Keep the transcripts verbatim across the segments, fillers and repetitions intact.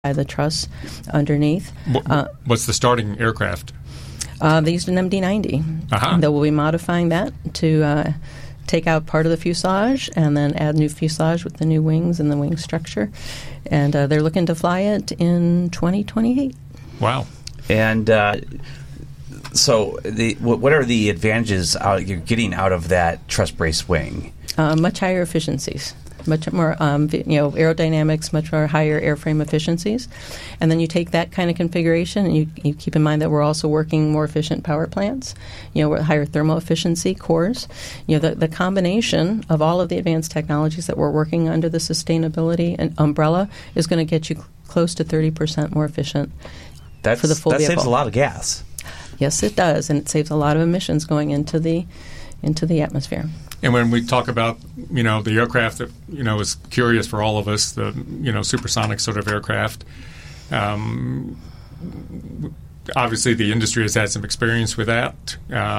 the truss underneath. What, uh, what's the starting aircraft? Uh, they used an M D ninety. Uh-huh. They will be modifying that to uh, take out part of the fuselage and then add new fuselage with the new wings and the wing structure. And uh, they're looking to fly it in twenty twenty-eight. Wow. And uh, so the, what are the advantages out, you're getting out of that truss brace wing? Uh, much higher efficiencies. Much more, um, you know, aerodynamics, much more higher airframe efficiencies. And then you take that kind of configuration and you, you keep in mind that we're also working more efficient power plants, you know, with higher thermal efficiency cores. You know, the, the combination of all of the advanced technologies that we're working under the sustainability and umbrella is going to get you cl- close to thirty percent more efficient That's, for the full that vehicle. That saves a lot of gas. Yes, it does. And it saves a lot of emissions going into the into the atmosphere. And when we talk about, you know, the aircraft that, you know, is curious for all of us, the, you know, supersonic sort of aircraft, um, obviously the industry has had some experience with that,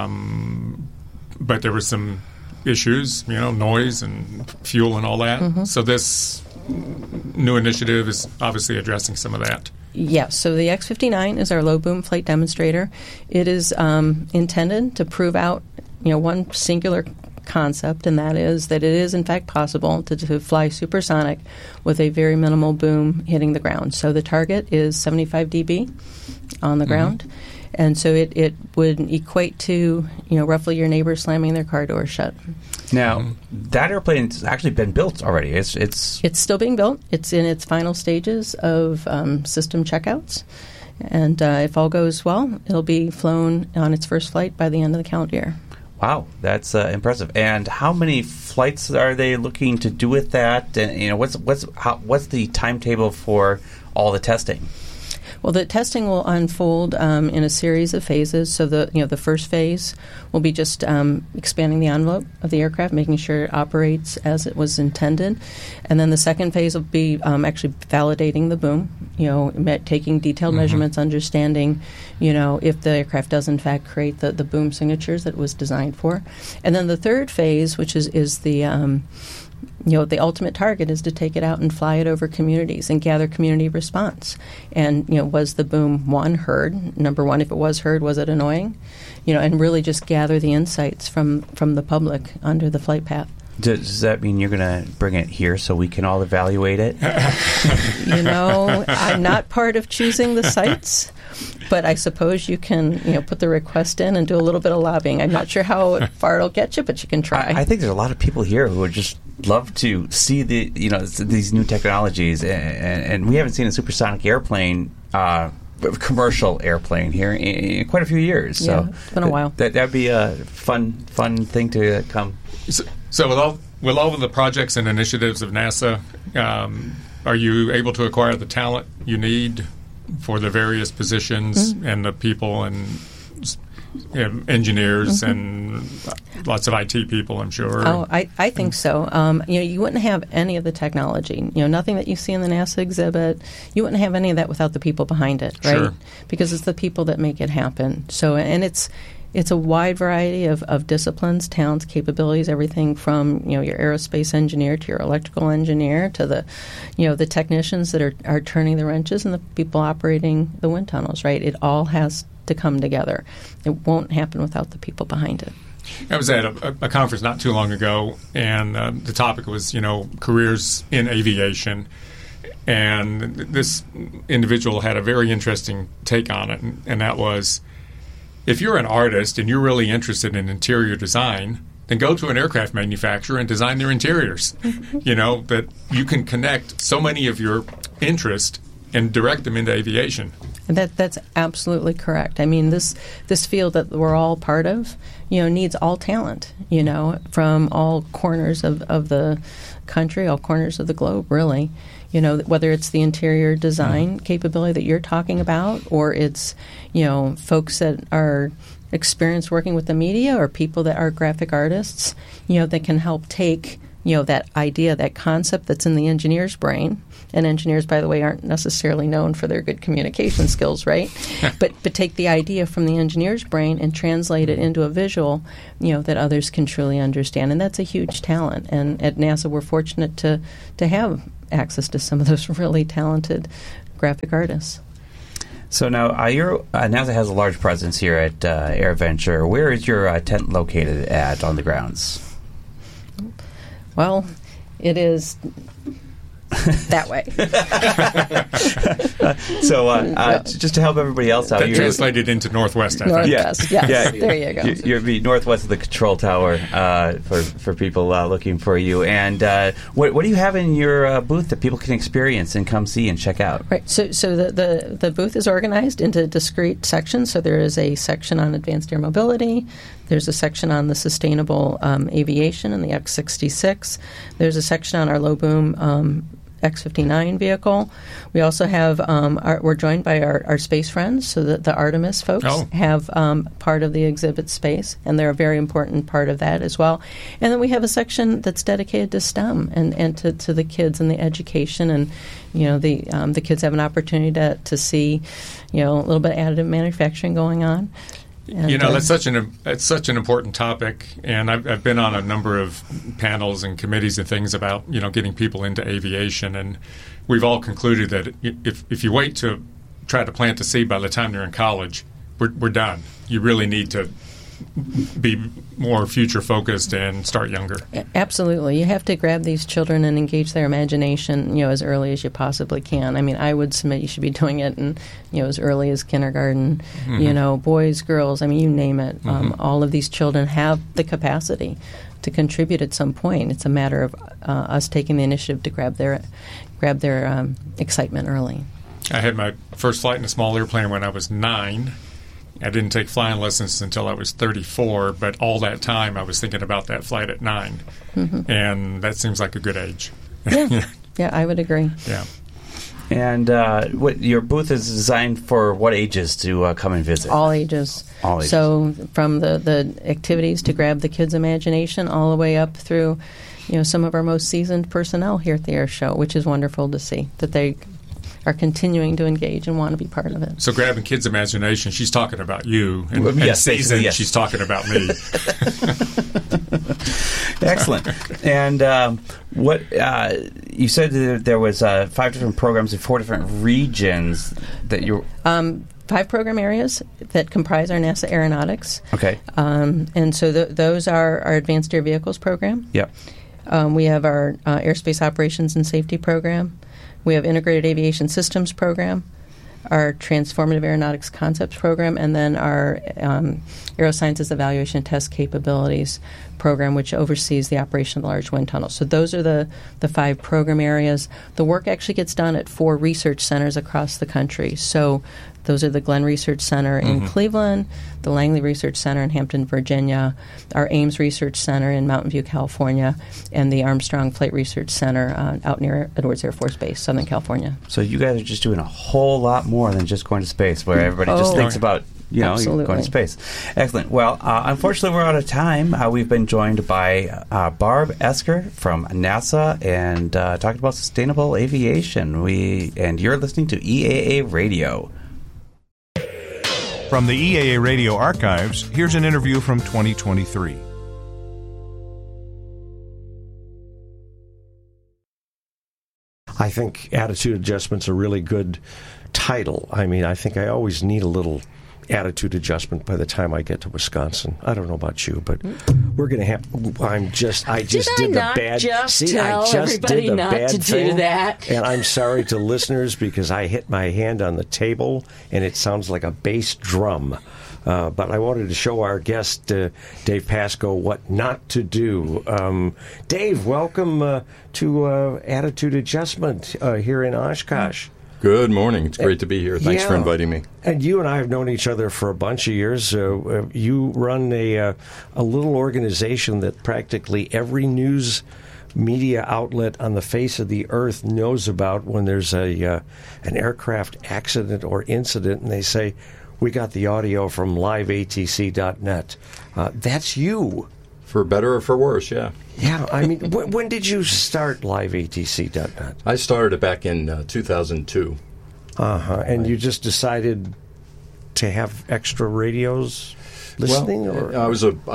um, but there were some issues, you know, noise and fuel and all that. Mm-hmm. So this new initiative is obviously addressing some of that. Yes. So the X fifty-nine is our low-boom flight demonstrator. It is um, intended to prove out, you know, one singular concept, and that is that it is in fact possible to, to fly supersonic with a very minimal boom hitting the ground. So the target is seventy-five decibels on the mm-hmm. ground, and so it, it would equate to, you know, roughly your neighbor slamming their car door shut. Now, mm-hmm. that airplane's actually been built already. It's it's it's still being built. It's in its final stages of um, system checkouts, and uh, if all goes well, it'll be flown on its first flight by the end of the calendar year. Wow, that's uh, impressive. And how many flights are they looking to do with that? And you know, what's what's how, what's the timetable for all the testing? Well, the testing will unfold um, in a series of phases. So the you know the first phase will be just um, expanding the envelope of the aircraft, making sure it operates as it was intended, and then the second phase will be um, actually validating the boom. You know, me- taking detailed mm-hmm. measurements, understanding, you know, if the aircraft does in fact create the, the boom signatures that it was designed for, and then the third phase, which is is the um, you know, the ultimate target is to take it out and fly it over communities and gather community response. And, you know, was the boom, one, heard? Number one, if it was heard, was it annoying? You know, and really just gather the insights from, from the public under the flight path. Does, does that mean you're going to bring it here so we can all evaluate it? You know, I'm not part of choosing the sites, but I suppose you can, you know, put the request in and do a little bit of lobbying. I'm not sure how far it'll get you, but you can try. I, I think there's a lot of people here who would just love to see the, you know, these new technologies, and, and we haven't seen a supersonic airplane, uh, commercial airplane here in, in quite a few years. Yeah, so it's been a while. That that'd be a fun, fun thing to come. So, so with all with all of the projects and initiatives of NASA, um, are you able to acquire the talent you need for the various positions mm-hmm. and the people and you know, engineers mm-hmm. and lots of I T people, I'm sure? Oh, I, I think so. Um, you know, you wouldn't have any of the technology. You know, nothing that you see in the NASA exhibit. You wouldn't have any of that without the people behind it, right? Sure. Because it's the people that make it happen. So, and it's it's a wide variety of, of disciplines, talents, capabilities, everything from, you know, your aerospace engineer to your electrical engineer to the, you know, the technicians that are, are turning the wrenches and the people operating the wind tunnels, right? It all has to come together. It won't happen without the people behind it. I was at a, a conference not too long ago, and uh, the topic was, you know, careers in aviation. And this individual had a very interesting take on it, and, and that was, if you're an artist and you're really interested in interior design, then go to an aircraft manufacturer and design their interiors. You know, that you can connect so many of your interests and direct them into aviation. And that that's absolutely correct. I mean, this this field that we're all part of, you know, needs all talent, you know, from all corners of, of the country, all corners of the globe, really. You know, whether it's the interior design mm-hmm. capability that you're talking about, or it's, you know, folks that are experienced working with the media, or people that are graphic artists, you know, that can help take, you know, that idea, that concept that's in the engineer's brain. And engineers, by the way, aren't necessarily known for their good communication skills, right? but but take the idea from the engineer's brain and translate it into a visual, you know, that others can truly understand. And that's a huge talent. And at NASA, we're fortunate to to have access to some of those really talented graphic artists. So now, uh, you're, uh, NASA has a large presence here at uh, AirVenture. Where is your uh, tent located at on the grounds? Well, it is that way. uh, so uh, uh, just to help everybody else out, that you're translated into northwest, I think. Northwest, yeah. yes. Yeah. There you go. You're be northwest of the control tower uh, for for people uh, looking for you. And uh, what what do you have in your uh, booth that people can experience and come see and check out? Right. So, so the, the, the booth is organized into discrete sections. So there is a section on advanced air mobility. There's a section on the sustainable um, aviation and the X sixty-six. There's a section on our low boom um, X fifty-nine vehicle. We also have, um, our, we're joined by our, our space friends, so that the Artemis folks oh. have um, part of the exhibit space, and they're a very important part of that as well. And then we have a section that's dedicated to STEM and, and to, to the kids and the education, and you know the um, the kids have an opportunity to, to see, you know, a little bit of additive manufacturing going on. And, you know, uh, that's such an that's such an important topic, and I've, I've been on a number of panels and committees and things about, you know, getting people into aviation, and we've all concluded that if if you wait to try to plant the seed by the time they're in college, we're we're done. You really need to be more future focused and start younger. Absolutely. You have to grab these children and engage their imagination, you know, as early as you possibly can. I mean, I would submit you should be doing it in, you know, as early as kindergarten, mm-hmm. you know, boys, girls, I mean, you name it. Mm-hmm. Um, all of these children have the capacity to contribute at some point. It's a matter of uh, us taking the initiative to grab their grab their um, excitement early. I had my first flight in a small airplane when I was nine. I didn't take flying lessons until I was thirty-four, but all that time I was thinking about that flight at nine. Mm-hmm. And that seems like a good age. Yeah, yeah, I would agree. Yeah. And uh, what your booth is designed for what ages to uh, come and visit? All ages. All ages. So from the, the activities to grab the kids' imagination all the way up through, you know, some of our most seasoned personnel here at the Air Show, which is wonderful to see that they are continuing to engage and want to be part of it. So grabbing kids' imagination, she's talking about you, and, well, yes, and season, yes. she's talking about me. Excellent. And um, what uh, you said that there was uh, five different programs in four different regions that you. Um, five program areas that comprise our NASA aeronautics. Okay. Um, and so th- those are our Advanced Air Vehicles program. Yep. Um, we have our uh, Airspace Operations and Safety program. We have Integrated Aviation Systems program, our Transformative Aeronautics Concepts program, and then our um, Aerosciences Evaluation and Test Capabilities program, which oversees the operation of the Large Wind Tunnel. So those are the, the five program areas. The work actually gets done at four research centers across the country. So those are the Glenn Research Center in mm-hmm. Cleveland, the Langley Research Center in Hampton, Virginia, our Ames Research Center in Mountain View, California, and the Armstrong Flight Research Center uh, out near Edwards Air Force Base, Southern California. So you guys are just doing a whole lot more than just going to space, where everybody oh, just thinks about, you know, absolutely. going to space. Excellent. Well, uh, unfortunately, we're out of time. Uh, we've been joined by uh, Barb Esker from NASA and uh, talking about sustainable aviation. We and you're listening to E A A Radio. From the E A A Radio archives, here's an interview from twenty twenty-three. I think attitude adjustment's a really good title. I mean, I think I always need a little attitude adjustment by the time I get to Wisconsin. I don't know about you, but we're going to have. I'm just. I just did, did I the not bad. Just see, tell I just everybody did the not bad to thing, do that. And I'm sorry to listeners because I hit my hand on the table and it sounds like a bass drum. Uh, but I wanted to show our guest, uh, Dave Pasco, what not to do. Um, Dave, welcome uh, to uh, Attitude Adjustment uh, here in Oshkosh. Good morning. It's great to be here. Thanks yeah. for inviting me. And you and I have known each other for a bunch of years. Uh, uh, you run a uh, a little organization that practically every news media outlet on the face of the earth knows about when there's a uh, an aircraft accident or incident, and they say, we got the audio from live A T C dot net. Uh, that's you. For better or for worse, yeah. Yeah, I mean, w- when did you start live A T C dot net? I started it back in uh, two thousand two. Uh-huh. And you just decided to have extra radios listening? Well, or? I was a... I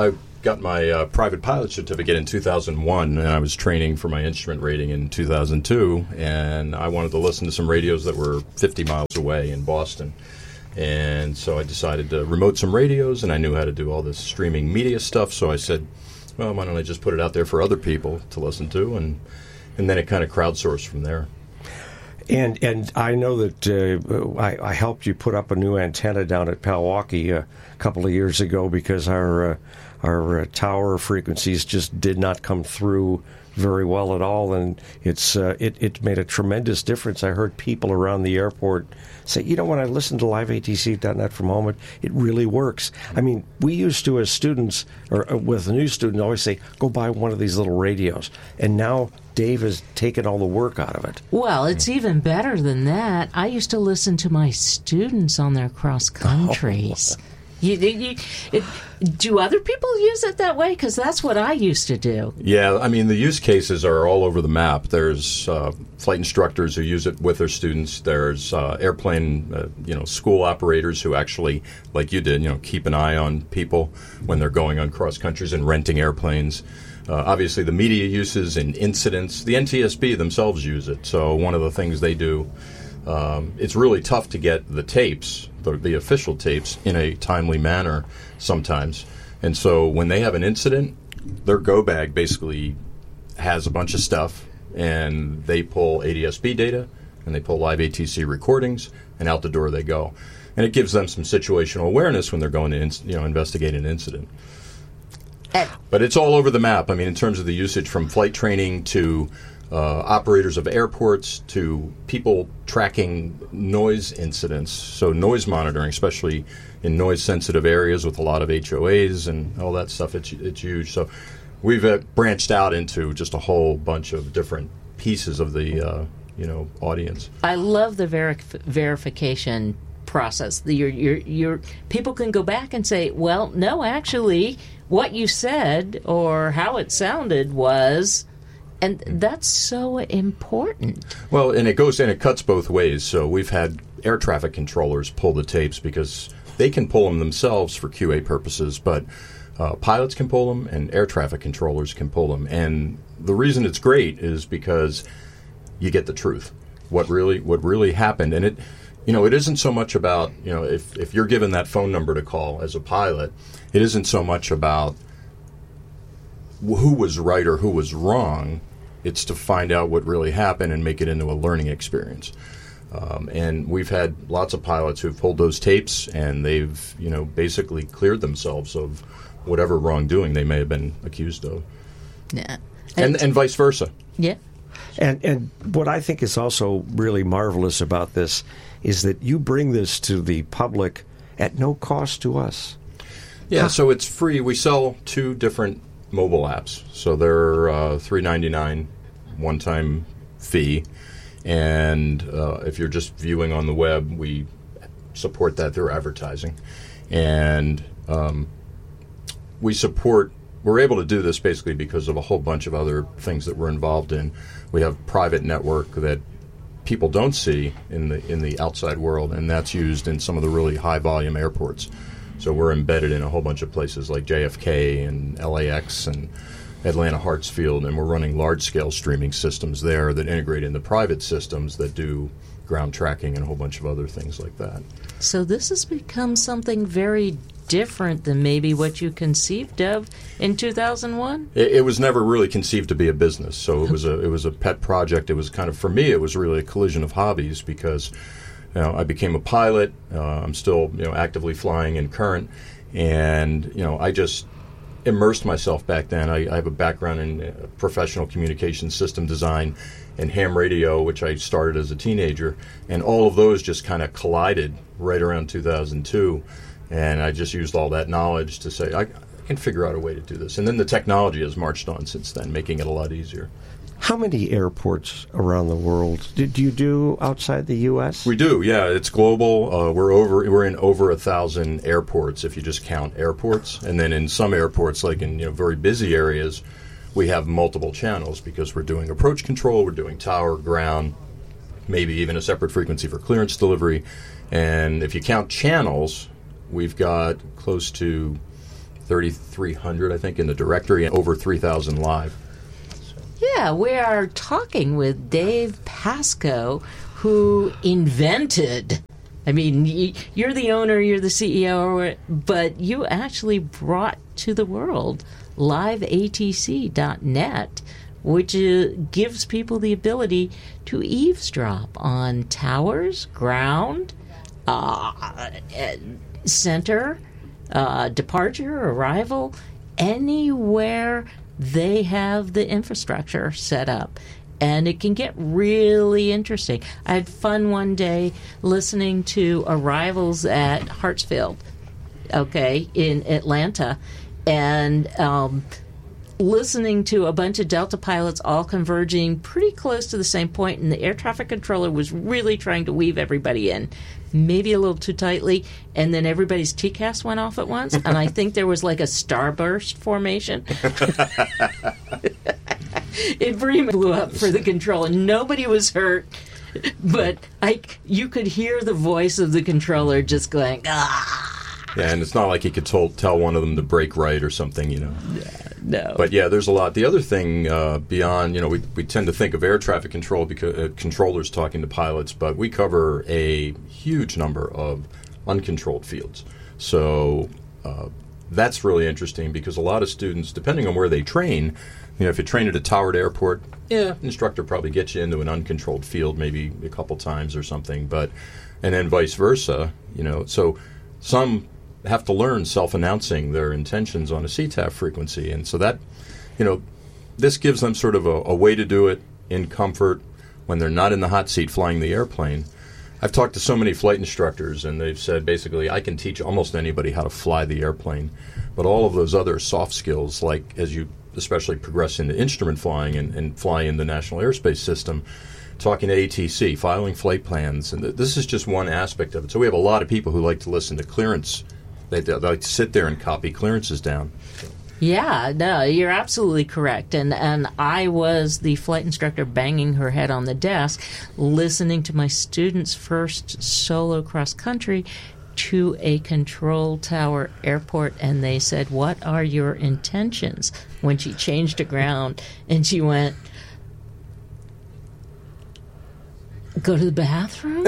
got my uh, private pilot certificate in two thousand one, and I was training for my instrument rating in two thousand two, and I wanted to listen to some radios that were fifty miles away in Boston. And so I decided to remote some radios, and I knew how to do all this streaming media stuff, so I said, well, why don't I just put it out there for other people to listen to, and and then it kind of crowdsourced from there. And and I know that uh, I, I helped you put up a new antenna down at Palwaukee a couple of years ago because our uh, our uh, tower frequencies just did not come through very well at all, and it's uh, it it made a tremendous difference. I heard people around the airport say, you know, when I listen to live A T C dot net from home, it, it really works. I mean, we used to, as students, or uh, with a new student, always say, go buy one of these little radios. And now Dave has taken all the work out of it. Well, it's even better than that. I used to listen to my students on their cross countries. Oh. You, you, it, do other people use it that way? Because that's what I used to do. Yeah, I mean, the use cases are all over the map. There's uh, flight instructors who use it with their students. There's uh, airplane, uh, you know, school operators who actually, like you did, you know, keep an eye on people when they're going on cross countries and renting airplanes. Uh, obviously, the media uses and incidents. The N T S B themselves use it. So one of the things they do, um, it's really tough to get the tapes, the, the official tapes, in a timely manner sometimes. And so when they have an incident, their go bag basically has a bunch of stuff, and they pull A D S B data, and they pull live A T C recordings, and out the door they go. And it gives them some situational awareness when they're going to in, you know, investigate an incident. But it's all over the map. I mean, in terms of the usage, from flight training to uh, operators of airports to people tracking noise incidents, so noise monitoring, especially in noise-sensitive areas with a lot of H O As and all that stuff, it's, it's huge. So we've uh, branched out into just a whole bunch of different pieces of the uh, you know audience. I love the verif- verification process. The, your, your, your, people can go back and say, well, no, actually, what you said or how it sounded was, and that's so important. Well, and it goes and it cuts both ways. So we've had air traffic controllers pull the tapes because they can pull them themselves for Q A purposes, but uh, pilots can pull them and air traffic controllers can pull them. And the reason it's great is because you get the truth, what really what really happened. And it, you know, it isn't so much about, you know, if, if you're given that phone number to call as a pilot, it isn't so much about who was right or who was wrong. It's to find out what really happened and make it into a learning experience. Um, and we've had lots of pilots who've pulled those tapes, and they've, you know, basically cleared themselves of whatever wrongdoing they may have been accused of. Yeah. And, and, and vice versa. Yeah. And and what I think is also really marvelous about this is that you bring this to the public at no cost to us. Yeah, Huh. so it's free. We sell two different mobile apps. So they're uh, three ninety-nine one-time fee. And uh, if you're just viewing on the web, we support that through advertising. And um, we support, we're able to do this basically because of a whole bunch of other things that we're involved in. We have private network that people don't see in the in the outside world, and that's used in some of the really high-volume airports. So we're embedded in a whole bunch of places like J F K and L A X and Atlanta Hartsfield, and we're running large-scale streaming systems there that integrate into private systems that do ground tracking and a whole bunch of other things like that. So this has become something very different than maybe what you conceived of in two thousand one? It, it was never really conceived to be a business, so it was a it was a pet project. It was kind of, for me, it was really a collision of hobbies because, you know, I became a pilot. Uh, I'm still, you know, actively flying in current, and, you know, I just immersed myself back then. I, I have a background in uh, professional communication system design and ham radio, which I started as a teenager, and all of those just kind of collided right around two thousand two, and I just used all that knowledge to say, I, I can figure out a way to do this. And then the technology has marched on since then, making it a lot easier. How many airports around the world do, do you do outside the U S? We do, yeah. It's global. Uh, we're over. We're in over a thousand airports if you just count airports. And then in some airports, like in, you know, very busy areas, we have multiple channels because we're doing approach control, we're doing tower, ground, maybe even a separate frequency for clearance delivery. And if you count channels, we've got close to thirty-three hundred, I think, in the directory, and over three thousand live. Yeah, we are talking with Dave Pasco, who invented, I mean, you're the owner, you're the C E O, but you actually brought to the world live A T C dot net, which uh, gives people the ability to eavesdrop on towers, ground, uh, center, uh, departure, arrival, anywhere they have the infrastructure set up. And it can get really interesting. I had fun one day listening to arrivals at Hartsfield, okay, in Atlanta, and um, listening to a bunch of Delta pilots all converging pretty close to the same point, and the air traffic controller was really trying to weave everybody in, maybe a little too tightly, and then everybody's T C A S went off at once, and I think there was like a starburst formation. It pretty much blew up for the controller. Nobody was hurt, but I, you could hear the voice of the controller just going, ah. Yeah, and it's not like he could told, tell one of them to brake right or something, you know. Yeah, no. But yeah, there's a lot. The other thing uh, beyond, you know, we, we tend to think of air traffic control because uh, controllers talking to pilots, but we cover a huge number of uncontrolled fields. So uh, that's really interesting because a lot of students, depending on where they train, you know, if you train at a towered airport, yeah, instructor probably gets you into an uncontrolled field maybe a couple times or something, but and then vice versa, you know. So some have to learn self-announcing their intentions on a C T A F frequency, and so that, you know, this gives them sort of a, a way to do it in comfort when they're not in the hot seat flying the airplane. I've talked to so many flight instructors, and they've said basically I can teach almost anybody how to fly the airplane, but all of those other soft skills, like as you especially progress into instrument flying and, and fly in the National Airspace System, talking to A T C, filing flight plans, and th- this is just one aspect of it. So we have a lot of people who like to listen to clearance. They, they like to sit there and copy clearances down. Yeah, no, you're absolutely correct. And and I was the flight instructor banging her head on the desk, listening to my students' first solo cross-country to a control tower airport, and they said, "What are your intentions?" When she changed to ground, and she went, "Go to the bathroom?"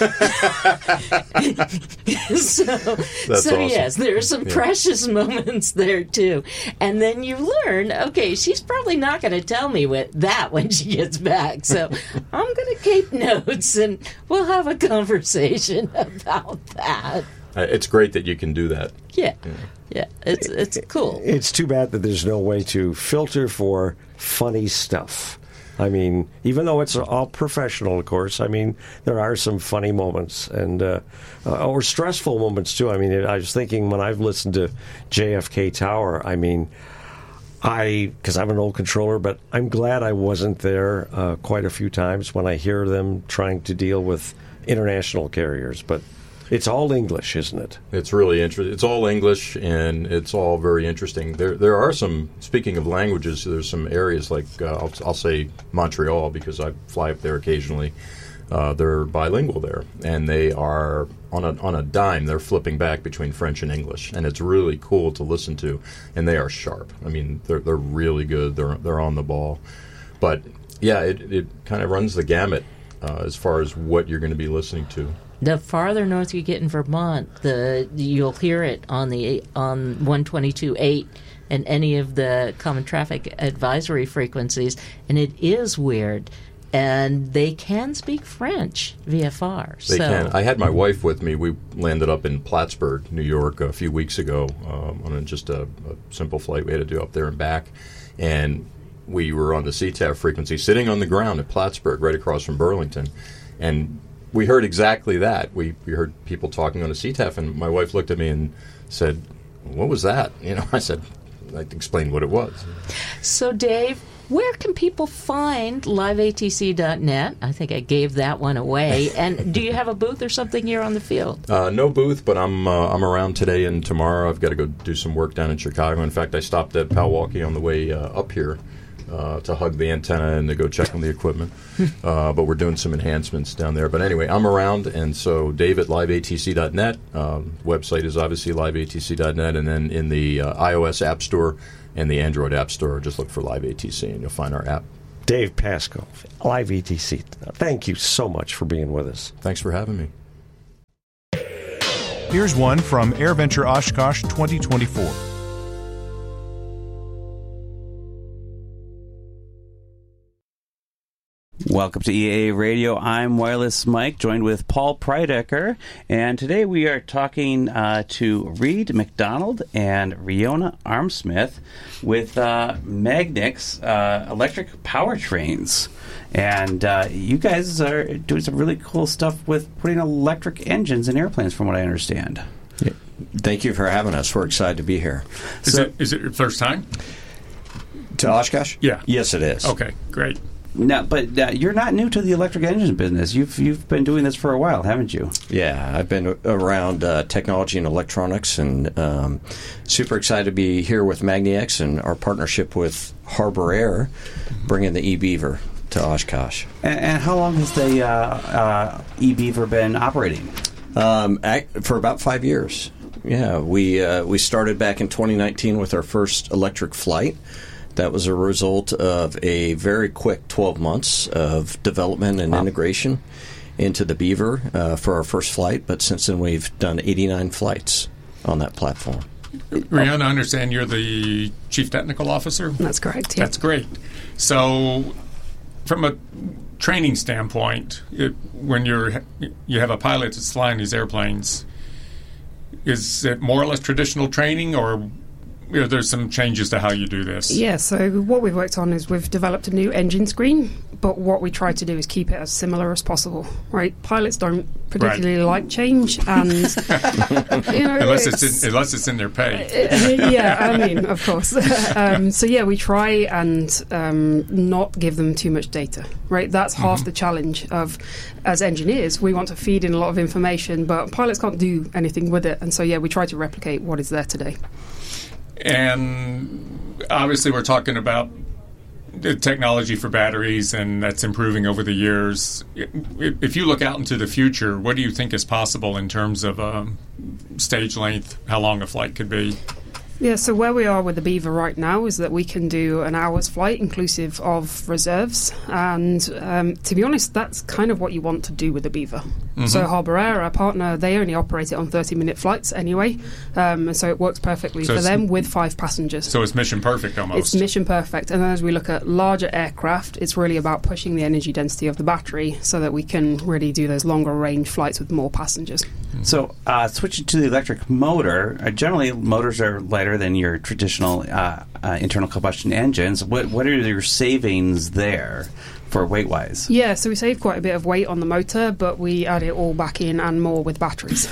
so, That's so awesome. yes, there are some Yeah. precious moments there too. And then you learn, okay, she's probably not going to tell me what, that when she gets back. So I'm going to keep notes, and we'll have a conversation about that. Uh, it's great that you can do that. Yeah, yeah, it's it's cool. It's too bad that there's no way to filter for funny stuff. I mean, even though it's all professional, of course, I mean, there are some funny moments and uh, uh, or stressful moments, too. I mean, I was thinking when I've listened to J F K Tower, I mean, I, because I'm an old controller, but I'm glad I wasn't there uh, quite a few times when I hear them trying to deal with international carriers. But it's all English, isn't it? It's really interesting. It's all English, and it's all very interesting. There, there are some. Speaking of languages, there's some areas like uh, I'll, I'll say Montreal because I fly up there occasionally. Uh, they're bilingual there, and they are on a on a dime. They're flipping back between French and English, and it's really cool to listen to. And they are sharp. I mean, they're they're really good. They're they're on the ball. But yeah, it it kind of runs the gamut uh, as far as what you're going to be listening to. The farther north you get in Vermont, the you'll hear it on the on one twenty-two point eight and any of the common traffic advisory frequencies, and it is weird. And they can speak French V F R. They so. can. I had my wife with me. We landed up in Plattsburgh, New York, a few weeks ago um, on a, just a, a simple flight we had to do up there and back. And we were on the C T A F frequency, sitting on the ground at Plattsburgh, right across from Burlington. And we heard exactly that. We we heard people talking on a C T A F, and my wife looked at me and said, "What was that?" You know, I said, I explained what it was. So, Dave, where can people find live A T C dot net? I think I gave that one away. And do you have a booth or something here on the field? Uh, no booth, but I'm uh, I'm around today and tomorrow. I've got to go do some work down in Chicago. In fact, I stopped at Powalkie on the way uh, up here uh, to hug the antenna and to go check on the equipment. Uh, but we're doing some enhancements down there. But anyway, I'm around, and so Dave at live A T C dot net. Um, website is obviously live A T C dot net, and then in the uh, iOS App Store and the Android App Store, just look for Live A T C, and you'll find our app. Dave Pasco, Live A T C. Thank you so much for being with us. Thanks for having me. Here's one from AirVenture Oshkosh twenty twenty-four. Welcome to E A Radio. I'm Wireless Mike, joined with Paul Prydecker, and today we are talking uh, to Reed McDonald and Riona Armsmith with uh, Magnix uh, electric powertrains. And uh, you guys are doing some really cool stuff with putting electric engines in airplanes, from what I understand. Yeah. Thank you for having us. We're excited to be here. Is, so, it, is it your first time? To Oshkosh? Yeah. Yes, it is. Okay, great. Now, but uh, you're not new to the electric engine business. You've you've been doing this for a while, haven't you? Yeah, I've been around uh, technology and electronics, and um, super excited to be here with Magnix and our partnership with Harbor Air, bringing the eBeaver to Oshkosh. And, and how long has the uh, uh, eBeaver been operating? Um, for about five years. Yeah, we uh, we started back in twenty nineteen with our first electric flight. That was a result of a very quick twelve months of development and wow. integration into the Beaver uh, for our first flight. But since then, we've done eighty-nine flights on that platform. Riona, I understand you're the Chief Technical Officer? That's correct, yeah. That's great. So from a training standpoint, it, when you're you have a pilot that's flying these airplanes, is it more or less traditional training, or you know, there's some changes to how you do this? Yeah, so what we've worked on is we've developed a new engine screen, but what we try to do is keep it as similar as possible, right? Pilots don't particularly right. like change, and you know, unless it's, it's in, unless it's in their pay. Uh, yeah, I mean, of course. um, so yeah, we try and um, not give them too much data, right? That's half mm-hmm. the challenge of, as engineers, we want to feed in a lot of information, but pilots can't do anything with it, and so yeah, we try to replicate what is there today. And obviously we're talking about the technology for batteries, and that's improving over the years. If you look out into the future, what do you think is possible in terms of um, stage length, how long a flight could be? Yeah, so where we are with the Beaver right now is that we can do an hour's flight inclusive of reserves, and um, to be honest, that's kind of what you want to do with the Beaver. Mm-hmm. So Harbor Air, our partner, they only operate it on thirty-minute flights anyway, um, and so it works perfectly so for them with five passengers. So it's mission perfect almost. It's mission perfect, and then as we look at larger aircraft, it's really about pushing the energy density of the battery so that we can really do those longer range flights with more passengers. Mm-hmm. So uh, switching to the electric motor, uh, generally motors are lighter than your traditional uh, uh, internal combustion engines. What what are your savings there for weight wise? Yeah, so we save quite a bit of weight on the motor, but we add it all back in and more with batteries.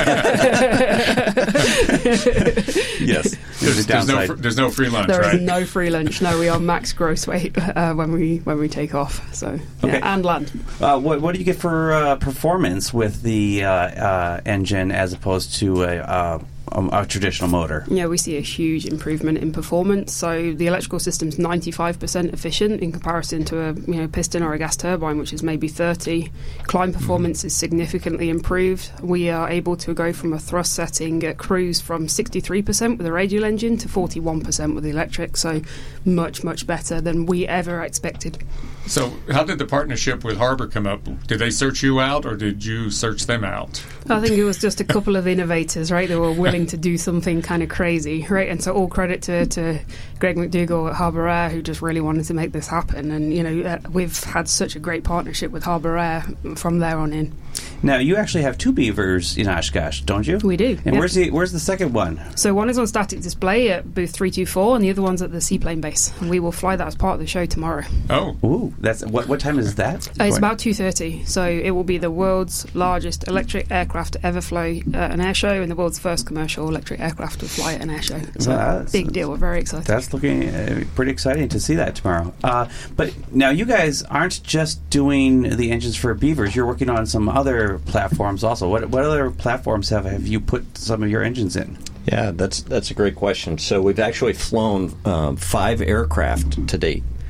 Yes, there's, there's no fr- there's no free lunch. There right? is no free lunch. No, we are max gross weight uh, when we when we take off. So okay. yeah, and land. Uh, what what do you get for uh, performance with the uh, uh, engine as opposed to a uh, Um, a traditional motor? Yeah, we see a huge improvement in performance. So the electrical system's ninety-five percent efficient in comparison to a you know piston or a gas turbine, which is maybe thirty. Climb performance mm-hmm. is significantly improved. We are able to go from a thrust setting at cruise from sixty-three percent with a radial engine to forty-one percent with the electric. So much, much better than we ever expected. So how did the partnership with Harbor come up? Did they search you out, or did you search them out? I think it was just a couple of innovators, right? They were willing to do something kind of crazy, right? And so all credit to, to Greg McDougall at Harbor Air, who just really wanted to make this happen. And, you know, uh, we've had such a great partnership with Harbor Air from there on in. Now, you actually have two Beavers in Oshkosh, don't you? We do. And yeah. where's the where's the second one? So one is on static display at booth three two four, and the other one's at the seaplane base. And we will fly that as part of the show tomorrow. Oh. Ooh, that's what what time is that? Uh, it's about two thirty. So it will be the world's largest electric aircraft to ever fly at an air show, and the world's first commercial electric aircraft to fly at an air show. So well, big deal. We're very excited. That's looking uh, pretty exciting to see that tomorrow. Uh, but now you guys aren't just doing the engines for Beavers. You're working on some other platforms also. What what other platforms have, have you put some of your engines in? Yeah, that's that's a great question. So we've actually flown um, five aircraft to date.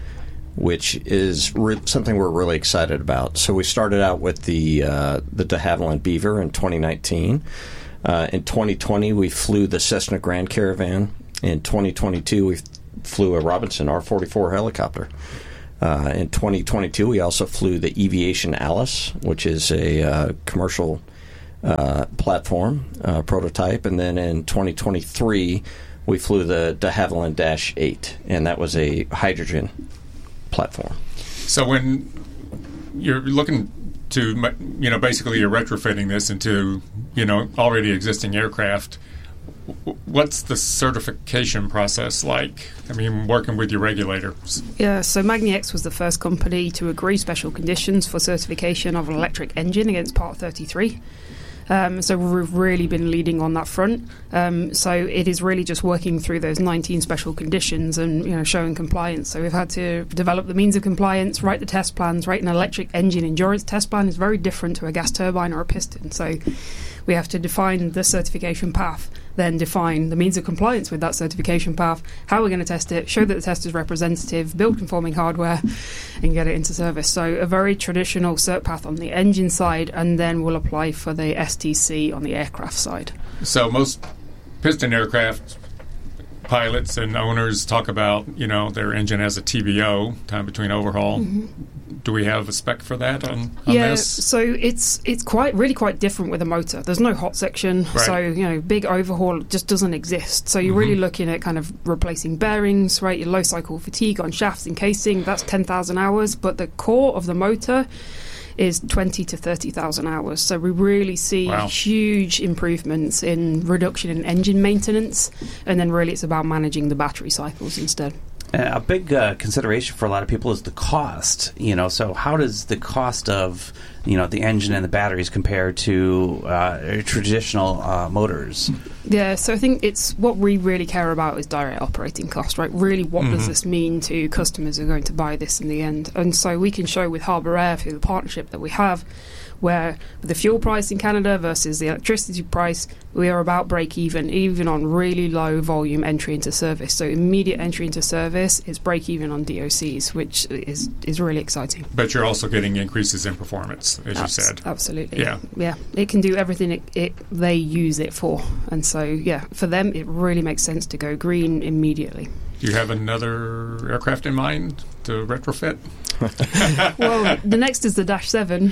which is re- something we're really excited about. So we started out with the uh, the de Havilland Beaver in twenty nineteen. Uh, in twenty twenty, we flew the Cessna Grand Caravan. In twenty twenty-two, we flew a Robinson R forty-four helicopter. Uh, in twenty twenty-two, we also flew the Eviation Alice, which is a uh, commercial uh, platform uh, prototype. And then in twenty twenty-three, we flew the de Havilland Dash eight, and that was a hydrogen platform. So when you're looking to, you know, basically you're retrofitting this into, you know, already existing aircraft, what's the certification process like? I mean, working with your regulators. Yeah, so Magni-X was the first company to agree special conditions for certification of an electric engine against Part thirty-three. Um, so we've really been leading on that front. Um, so it is really just working through those nineteen special conditions and, you know, showing compliance. So we've had to develop the means of compliance, write the test plans, write an electric engine endurance test plan. Is very different to a gas turbine or a piston. So we have to define the certification path, then define the means of compliance with that certification path, how we're going to test it, show that the test is representative, build conforming hardware, and get it into service. So a very traditional cert path on the engine side, and then we'll apply for the S T C on the aircraft side. So most piston aircraft pilots and owners talk about, you know, their engine has a T B O, time between overhaul. Mm-hmm. Do we have a spec for that on, on yeah, this? So it's it's quite really quite different with a motor. There's no hot section, right. So, you know, big overhaul just doesn't exist. So you're mm-hmm. really looking at kind of replacing bearings, right? Your low cycle fatigue on shafts and casing, that's ten thousand hours. But the core of the motor is twenty to thirty thousand hours. So we really see wow. huge improvements in reduction in engine maintenance, and then really it's about managing the battery cycles instead. Uh, a big uh, consideration for a lot of people is the cost. You know, so how does the cost of, you know, the engine and the batteries compare to uh, traditional uh, motors? Yeah, so I think it's what we really care about is direct operating cost, right? Really, what mm-hmm. does this mean to customers who are going to buy this in the end? And so we can show with Harbour Air through the partnership that we have, where the fuel price in Canada versus the electricity price, we are about break even, even on really low volume entry into service. So immediate entry into service is break even on D O Cs, which is is really exciting. But you're also getting increases in performance, as Abs- you said. Absolutely. Yeah. Yeah. It can do everything it, it they use it for. And so, yeah, for them, it really makes sense to go green immediately. Do you have another aircraft in mind to retrofit? Well, the next is the Dash seven.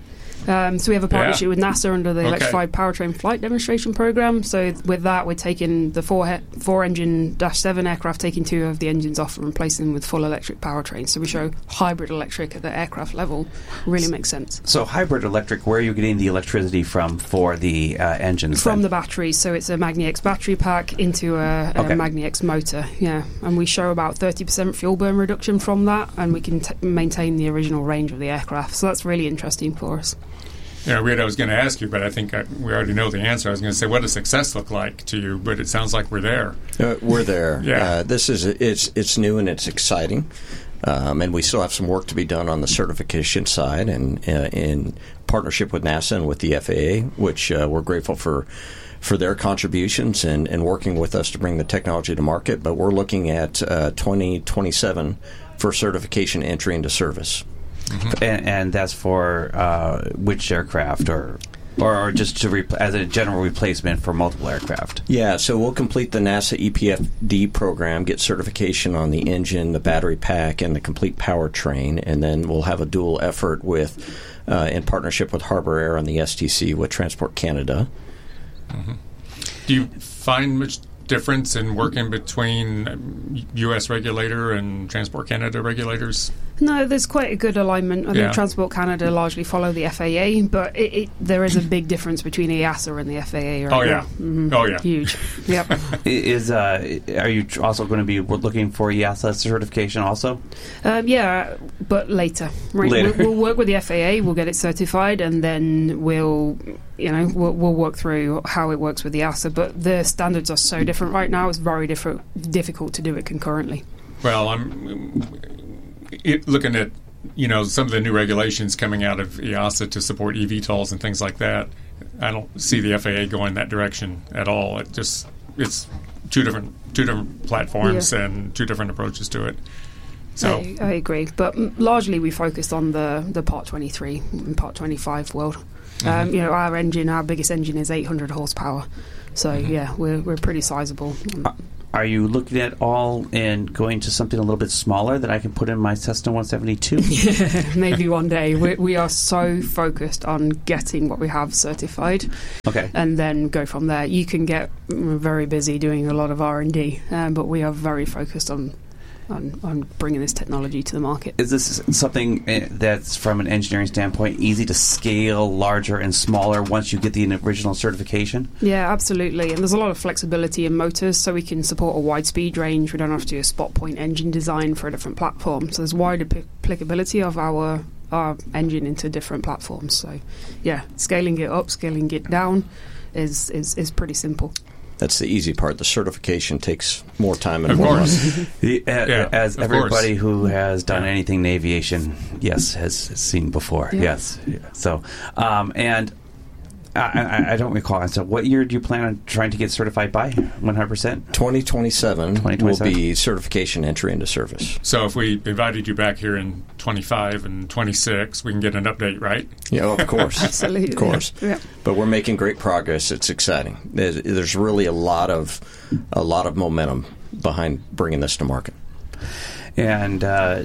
Um, so we have a partnership yeah. with NASA under the okay. Electrified Powertrain Flight Demonstration Program. So with that, we're taking the four he- four engine Dash seven aircraft, taking two of the engines off and replacing them with full electric powertrains. So we show hybrid electric at the aircraft level. Really makes sense. So hybrid electric, where are you getting the electricity from for the uh, engines? From then? the batteries. So it's a Magni-X battery pack into a, a okay. Magni-X motor. Yeah, and we show about thirty percent fuel burn reduction from that, and we can t- maintain the original range of the aircraft. So that's really interesting for us. Yeah, Reid, I was going to ask you, but I think I, we already know the answer. I was going to say, what does success look like to you? But it sounds like we're there. Uh, we're there. Yeah. Uh, this is it's it's new and it's exciting, um, and we still have some work to be done on the certification side, and uh, in partnership with NASA and with the F A A, which uh, we're grateful for for their contributions and, and working with us to bring the technology to market. But we're looking at uh, twenty twenty-seven for certification entry into service. Mm-hmm. And, and that's for uh, which aircraft, or or, or just to repl- as a general replacement for multiple aircraft? Yeah, so we'll complete the NASA E P F D program, get certification on the engine, the battery pack, and the complete powertrain, and then we'll have a dual effort with, uh, in partnership with Harbour Air on the S T C with Transport Canada. Mm-hmm. Do you find much difference in working between U S regulator and Transport Canada regulators? No, there's quite a good alignment. I yeah. think Transport Canada largely follow the F A A, but it, it, there is a big difference between EASA and the F A A. Right oh, yeah. now. Mm-hmm. Oh, yeah. Huge. Yep. Is uh, are you also going to be looking for EASA certification also? Um, yeah, but later. Right? Later. We'll, we'll work with the F A A, we'll get it certified, and then we'll, you know, we'll, we'll work through how it works with the EASA. But the standards are so different right now, it's very different, difficult to do it concurrently. Well, I'm it, looking at, you know, some of the new regulations coming out of EASA to support E V TOLs and things like that. I don't see the F A A going that direction at all. It just it's two different two different platforms yeah. and two different approaches to it. So I, I agree, but m- largely we focused on the, the Part twenty-three and Part twenty-five world. Mm-hmm. Um, you know, our engine, our biggest engine is eight hundred horsepower. So, mm-hmm. yeah, we're, we're pretty sizable. Uh, are you looking at all and going to something a little bit smaller that I can put in my Cessna one seventy-two? Yeah, maybe one day. We, we are so focused on getting what we have certified. Okay. And then go from there. You can get very busy doing a lot of R and D, um, but we are very focused on On, on bringing this technology to the market. Is this something that's, from an engineering standpoint, easy to scale larger and smaller once you get the original certification? Yeah, absolutely. And there's a lot of flexibility in motors, so we can support a wide speed range. We don't have to do a spot point engine design for a different platform. So there's wide ap- applicability of our our engine into different platforms. So, yeah, scaling it up, scaling it down is is, is pretty simple. That's the easy part. The certification takes more time and of more course. money. The, uh, yeah, as of everybody course. who has done anything in aviation, yes, has seen before. Yeah. Yes. So, um, and I, I, I don't recall. So, what year do you plan on trying to get certified by? one hundred percent? twenty twenty-seven twenty will twenty-seven be certification entry into service. So if we invited you back here in twenty-five and twenty-six, we can get an update, right? Yeah, of course. Absolutely. Of course. Yeah. But we're making great progress. It's exciting. There's, there's really a lot of a lot of momentum behind bringing this to market. And uh,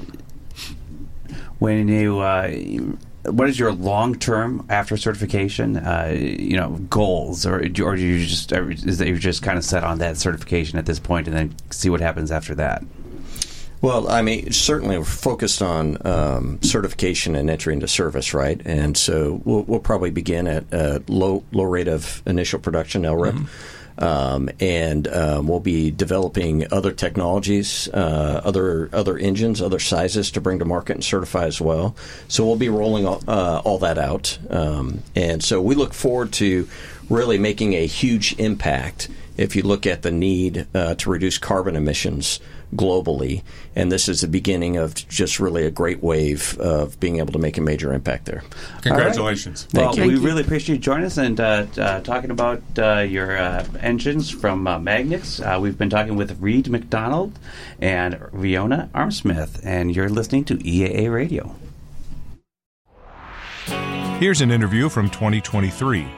when you, uh, what is your long term after certification? Uh, you know, goals, or do, or do you just is that you're just kind of set on that certification at this point, and then see what happens after that? Well, I mean, certainly we're focused on um, certification and entry into service, right? And so we'll, we'll probably begin at a low low rate of initial production, L R I P. Mm-hmm. Um, and um, we'll be developing other technologies, uh, other other engines, other sizes to bring to market and certify as well. So we'll be rolling all, uh, all that out. Um, and so we look forward to really making a huge impact if you look at the need uh, to reduce carbon emissions globally. And this is the beginning of just really a great wave of being able to make a major impact there. Congratulations. Well, Thank you. we really appreciate you joining us and uh, uh, talking about uh, your uh, engines from uh, Magnix. Uh, we've been talking with Reed McDonald and Riona Armsmith, and you're listening to E A A Radio. Here's an interview from twenty twenty-three.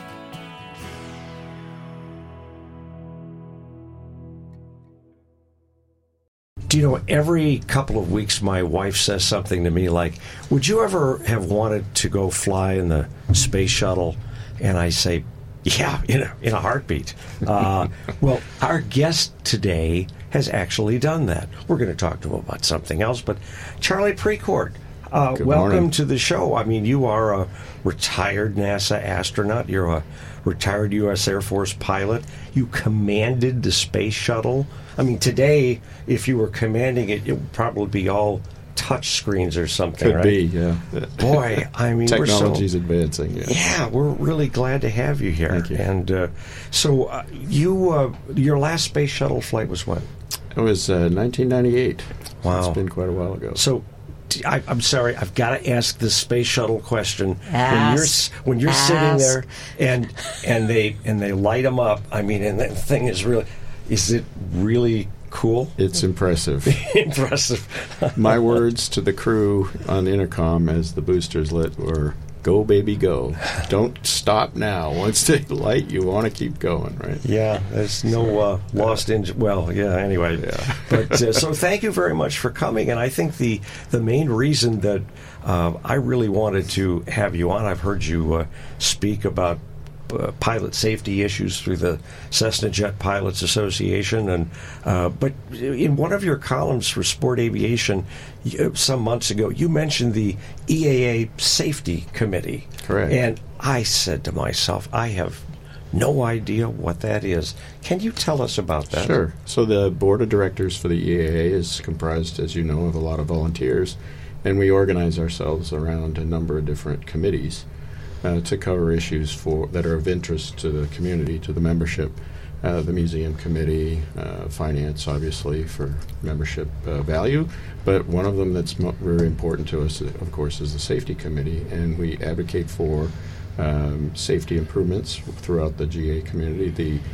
Do you know, every couple of weeks my wife says something to me like, would you ever have wanted to go fly in the space shuttle? And I say, yeah, in a, in a heartbeat. Uh, well, our guest today has actually done that. We're going to talk to him about something else, but Charlie Precourt, uh, Good welcome morning. to the show. I mean, you are a retired NASA astronaut. You're a retired U S Air Force pilot. You commanded the space shuttle. I mean, today, if you were commanding it, it would probably be all touch screens or something, Could right? be, yeah. Boy, I mean, Technology's we're so, advancing, yeah. Yeah, we're really glad to have you here. Thank you. And uh, so, uh, you, uh, your last space shuttle flight was when? It was uh, nineteen ninety-eight. Wow. It's been quite a while ago. So, t- I, I'm sorry, I've got to ask the space shuttle question. When you're Ask. s- when you're sitting Ask. there and and they and they light them up. I mean, and that thing is really, is it really cool? It's impressive. Impressive. My words to the crew on the intercom as the boosters lit were, "Go, baby, go. Don't stop now. Once they light, you want to keep going," right? Yeah, there's no uh, lost engine. Well, yeah. Anyway, Yeah. but uh, so thank you very much for coming. And I think the the main reason that uh, I really wanted to have you on, I've heard you uh, speak about uh, pilot safety issues through the Cessna Jet Pilots Association, and uh, but in one of your columns for Sport Aviation you, some months ago, you mentioned the E A A Safety Committee. Correct. And I said to myself, I have no idea what that is. Can you tell us about that? Sure. So the board of directors for the E A A is comprised, as you know, of a lot of volunteers, and we organize ourselves around a number of different committees uh, to cover issues for that are of interest to the community, to the membership. Uh, the museum committee, uh, finance, obviously, for membership uh, value. But one of them that's mo- very important to us, of course, is the safety committee, and we advocate for um, safety improvements throughout the G A community. The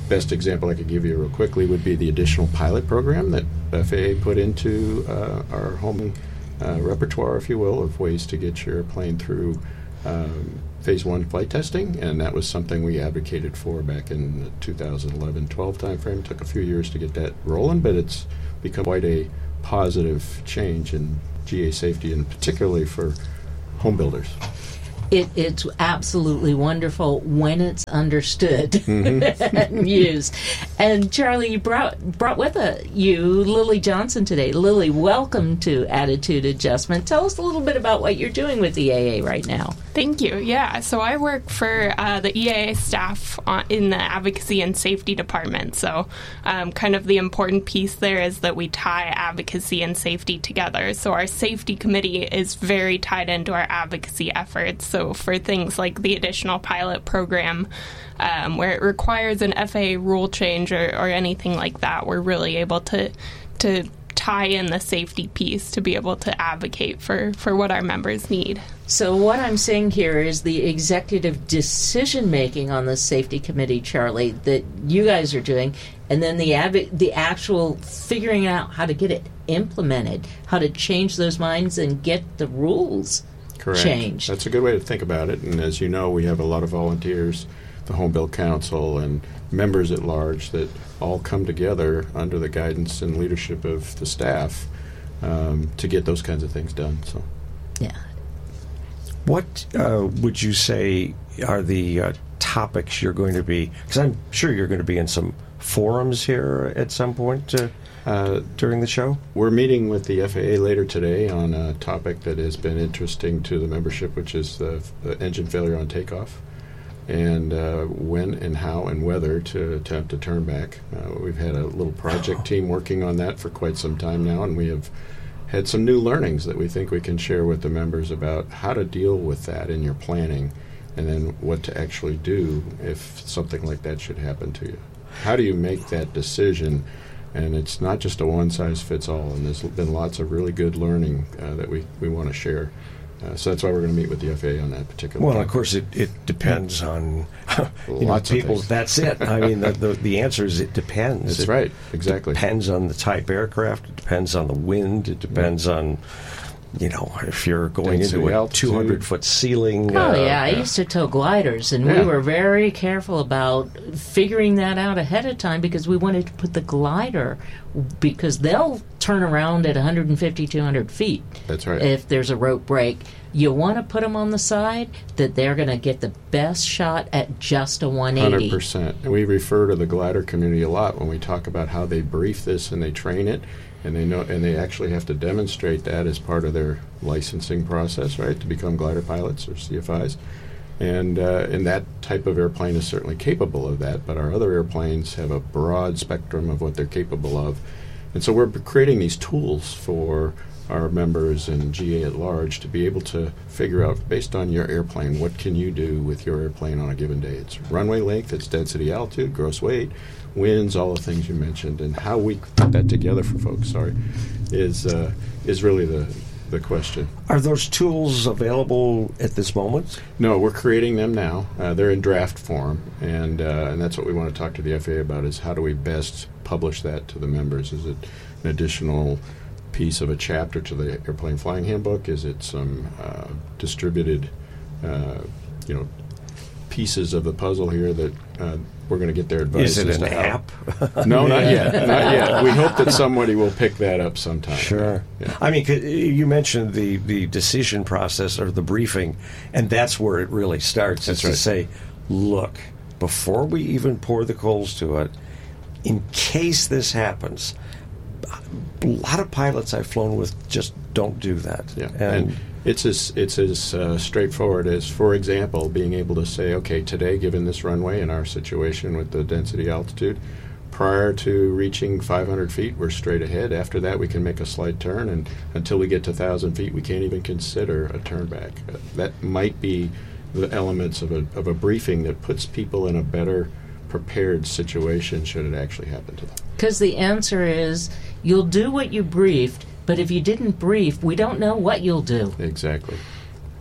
best example I could give you real quickly would be the additional pilot program that F A A put into uh, our home uh, repertoire, if you will, of ways to get your airplane through um, phase one flight testing, and that was something we advocated for back in the two thousand eleven twelve timeframe. It took a few years to get that rolling, but it's become quite a positive change in G A safety, and particularly for home builders. It, it's absolutely wonderful when it's understood mm-hmm. and used. And Charlie, you brought brought with uh, you Lily Johnson today. Lily, welcome to Attitude Adjustment. Tell us a little bit about what you're doing with E A A right now. Thank you. Yeah, so I work for uh, the E A A staff on, in the Advocacy and Safety Department. So um, kind of the important piece there is that we tie advocacy and safety together. So our safety committee is very tied into our advocacy efforts. So for things like the additional pilot program, um, where it requires an F A A rule change or, or anything like that, we're really able to to tie in the safety piece to be able to advocate for, for what our members need. So what I'm saying here is the executive decision-making on the safety committee, Charlie, that you guys are doing, and then the adv- the actual figuring out how to get it implemented, how to change those minds and get the rules Correct. changed. That's a good way to think about it. And as you know, we have a lot of volunteers, the Home Build Council, and members at large that all come together under the guidance and leadership of the staff um, to get those kinds of things done. So, yeah. What uh, would you say are the uh, topics you're going to be? Because I'm sure you're going to be in some forums here at some point uh, uh, during the show. We're meeting with the F A A later today on a topic that has been interesting to the membership, which is the, the engine failure on takeoff, and uh, when and how and whether to attempt a turn back. Uh, we've had a little project team working on that for quite some time now, and we have had some new learnings that we think we can share with the members about how to deal with that in your planning, and then what to actually do if something like that should happen to you. How do you make that decision? And it's not just a one-size-fits-all, and there's been lots of really good learning uh, that we, we want to share. Uh, so that's why we're going to meet with the F A A on that particular Well, topic. of course, it, it depends on you know, Lots of people. things. That's it. I mean, the, the, the answer is it depends. That's it right, exactly. depends on the type aircraft. It depends on the wind. It depends on, you know, if you're going Density, into a altitude. two hundred foot ceiling. Oh, uh, yeah. I used to tow gliders, and Yeah. we were very careful about figuring that out ahead of time because we wanted to put the glider, because they'll turn around at one fifty, two hundred feet. That's right. If there's a rope break. You want to put them on the side that they're going to get the best shot at just a one eighty. one hundred percent. And we refer to the glider community a lot when we talk about how they brief this and they train it, and they know, and they actually have to demonstrate that as part of their licensing process, right, to become glider pilots or C F Is. And uh, and that type of airplane is certainly capable of that, but our other airplanes have a broad spectrum of what they're capable of. And so we're creating these tools for our members and G A at large to be able to figure out, based on your airplane, what can you do with your airplane on a given day. It's runway length, it's density, altitude, gross weight, winds, all the things you mentioned, and how we put that together for folks, sorry, is uh, is really the the question. Are those tools available at this moment? No, we're creating them now. Uh, they're in draft form, and uh, and that's what we want to talk to the F A A about, is how do we best publish that to the members? Is it an additional piece of a chapter to the airplane flying handbook? Is it some uh, distributed, uh, you know, pieces of the puzzle here that uh, we're going to get their advice? Is it as an to how- app? No, not yet. Not yet. We hope that somebody will pick that up sometime. Sure. Yeah. I mean, 'cause you mentioned the, the decision process or the briefing, and that's where it really starts. That's is right. to say, look, before we even pour the coals to it, in case this happens, a lot of pilots I've flown with just don't do that. Yeah, And, and it's as it's as uh, straightforward as, for example, being able to say, okay, today, given this runway and our situation with the density altitude, prior to reaching five hundred feet, we're straight ahead. After that, we can make a slight turn, and until we get to one thousand feet, we can't even consider a turn back. Uh, that might be the elements of a of a briefing that puts people in a better prepared situation should it actually happen to them. Because the answer is you'll do what you briefed, but if you didn't brief, we don't know what you'll do. Exactly.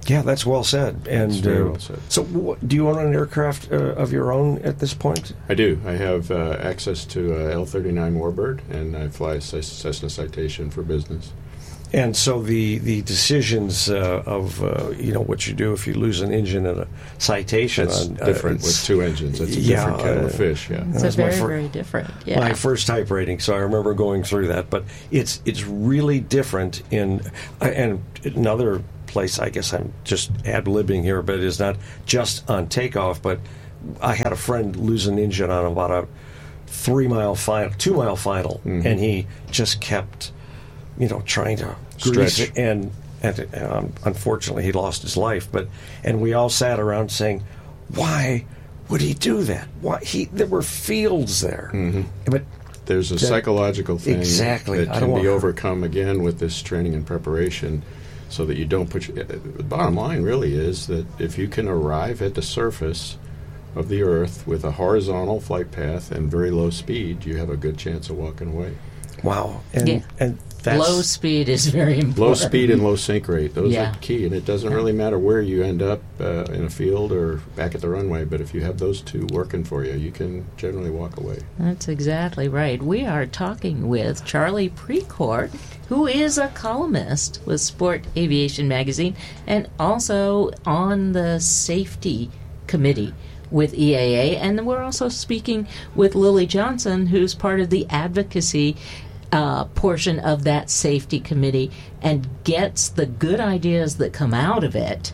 Yeah, that's well said. And That's very uh, well said. So, w- do you own an aircraft uh, of your own at this point? I do. I have uh, access to a L thirty-nine Warbird, and I fly a Cessna Citation for business. And so the the decisions uh, of uh, you know what you do if you lose an engine in a Citation, It's on, uh, different it's- with two engines. It's a yeah, different kettle uh, of fish. Yeah. It's That's a my very, fir- very different. Yeah. My first type rating, so I remember going through that. But it's it's really different in uh, and another place. I guess I'm just ad-libbing here, but it's not just on takeoff. But I had a friend lose an engine on about a three mile final, two mile final, Mhm. and he just kept, you know, trying to grease Stretch. it, and and um, unfortunately he lost his life. But and we all sat around saying, why would he do that? Why he? There were fields there, Mhm. but There's a that- psychological thing Exactly. that I don't can want- be overcome again with this training and preparation, so that you don't put. Your, the bottom line really is that if you can arrive at the surface of the Earth with a horizontal flight path and very low speed, you have a good chance of walking away. Wow, and Yeah. and that's Low speed is very important. Low speed and low sink rate; those Yeah. are key. And it doesn't really matter where you end up uh, in a field or back at the runway, but if you have those two working for you, you can generally walk away. That's exactly right. We are talking with Charlie Precourt, who is a columnist with Sport Aviation Magazine and also on the safety committee with E A A. And we're also speaking with Lily Johnson, who's part of the advocacy uh, portion of that safety committee and gets the good ideas that come out of it